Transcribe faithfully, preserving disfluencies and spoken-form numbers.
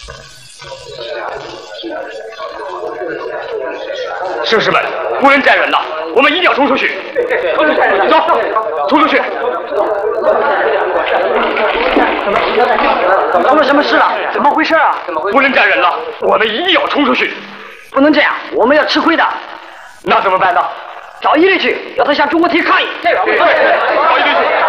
士士们，不能再忍了，我们一定要冲出去！走，冲出去！ 出了什么事了？怎么回事啊？ 不能再忍了，我们一定要冲出去！ 不能这样，我们要吃亏的。 那怎么办呢？ 找伊利去，要他向中国提抗议。 对，找伊利去。